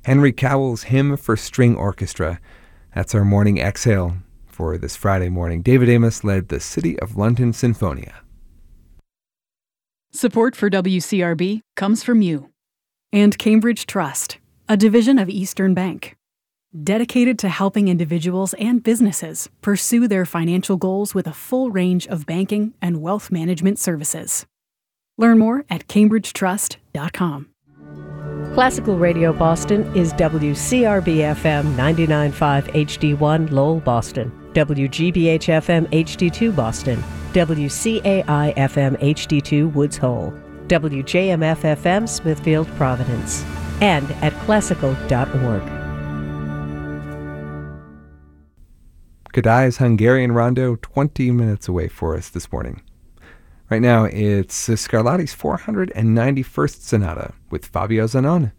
Henry Cowell's Hymn for String Orchestra. That's our morning exhale for this Friday morning. David Amos led the City of London Sinfonia. Support for WCRB comes from you and Cambridge Trust, a division of Eastern Bank, dedicated to helping individuals and businesses pursue their financial goals with a full range of banking and wealth management services. Learn more at cambridgetrust.com. Classical Radio Boston is WCRB-FM 99.5 HD1 Lowell, Boston, WGBH-FM HD2 Boston, WCAI-FM HD2 Woods Hole, WJMF-FM Smithfield, Providence, and at classical.org. G'day's Hungarian Rondo, 20 minutes away for us this morning. Right now, it's Scarlatti's 491st Sonata with Fabio Zanone.